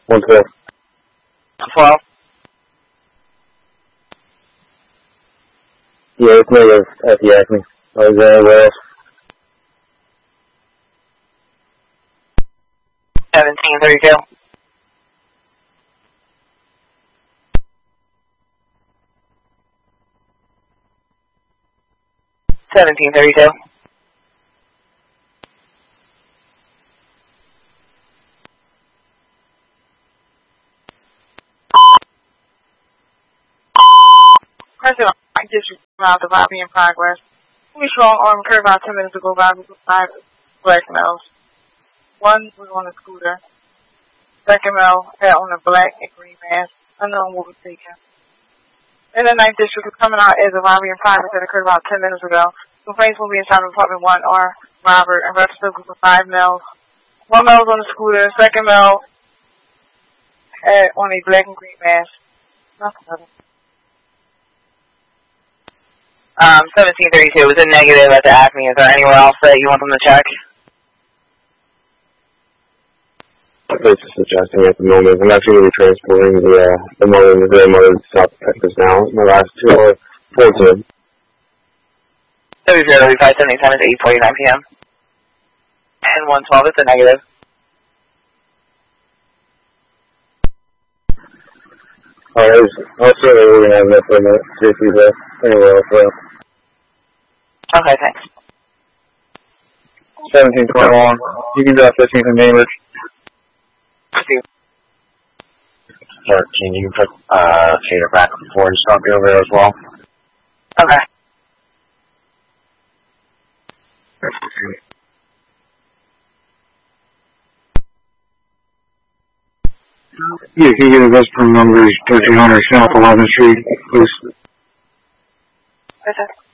112. 12. Yeah, it's negative at the Acme. I was there anywhere else. 1732. President, I just about the robbery in progress. We strong arm occurred about 10 minutes ago by 5 black males. One was on a scooter. Second male had on a black and green mask. Unknown what was taken. In the 9th district is coming out as a robbery in progress that occurred about 10 minutes ago. Complaints will be inside of apartment 1 are Robert and registered group of 5 males. One male was on a scooter. Second male had on a black and green mask. Nothing else. 1732 was a negative at the Acme. Is there anywhere else that you want them to check? It's just adjusting at the moment. I'm actually going to be transporting the mother and the grandmother to South Texas now. My last two are 14. W035 sending time is 8:49 p.m. And 112 is a negative. Alright, I'll certainly we're going to have enough for a minute. See if he's anywhere else around. Okay, thanks. 1721. You can drop 15th and Cambridge. Sir, can you put Shader back before and stop me over there as well? Okay. Yeah, can you get a Vesper numbers 1300 South 11th Street, please? Okay.